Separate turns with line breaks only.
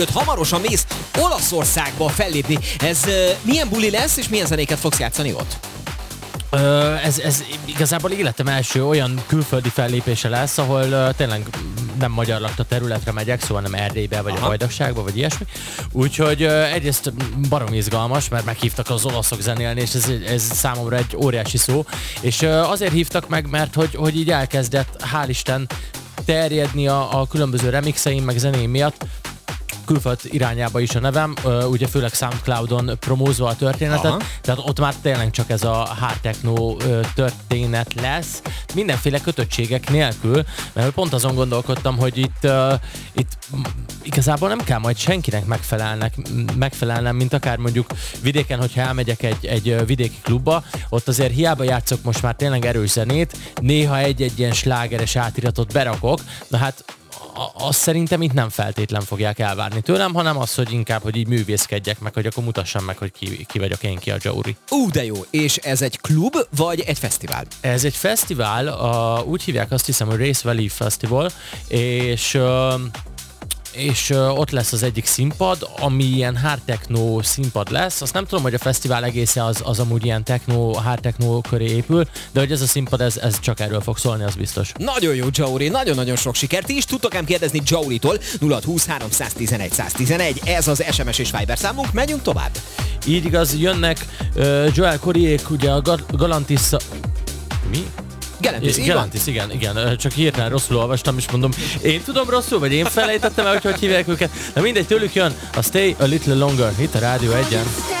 Hamarosan mész Olaszországba fellépni. Ez milyen buli lesz, és milyen zenéket fogsz játszani ott?
Ez igazából életem első olyan külföldi fellépése lesz, ahol tényleg nem magyar lakta területre megyek, szóval nem Erdélybe vagy a Vajdaságba, vagy ilyesmi. Úgyhogy egyrészt barom izgalmas, mert meghívtak az olaszok zenélni, és ez számomra egy óriási szó. És azért hívtak meg, mert hogy így elkezdett, hál' Isten, terjedni a különböző remixeim, meg zenéim miatt, külföld irányába is a nevem, ugye főleg SoundCloudon promózva a történetet, tehát ott már tényleg csak ez a hard techno történet lesz, mindenféle kötöttségek nélkül, mert pont azon gondolkodtam, hogy itt igazából nem kell majd senkinek megfelelnem, mint akár mondjuk vidéken, hogyha elmegyek egy vidéki klubba, ott azért hiába játszok most már tényleg erős zenét, néha egy ilyen slágeres átiratot berakok, na hát azt szerintem itt nem feltétlen fogják elvárni tőlem, hanem az, hogy inkább, hogy így művészkedjek meg, hogy akkor mutassam meg, hogy ki vagyok én, ki a Jauri.
De jó. És ez egy klub, vagy egy fesztivál?
Ez egy fesztivál, úgy hívják, azt hiszem, hogy Race Valley Festival, és ott lesz az egyik színpad, ami ilyen hard techno színpad lesz. Azt nem tudom, hogy a fesztivál egészen az amúgy ilyen hard techno köré épül, de hogy ez a színpad, ez csak erről fog szólni, az biztos.
Nagyon jó, Jauri, nagyon-nagyon sok sikert. Ti is tudtok ám kérdezni Jauritól, 0620 311 111. Ez az SMS és Viber számunk, megyünk tovább.
Így igaz, jönnek Joel Corriék, ugye a Galantis... Mi?
Galantis,
igen, csak hirtelen rosszul olvastam, és mondom, én tudom rosszul, vagy én felejtettem el, hogy hívják őket. Na mindegy, tőlük jön a Stay a Little Longer, itt a Rádió 1-en.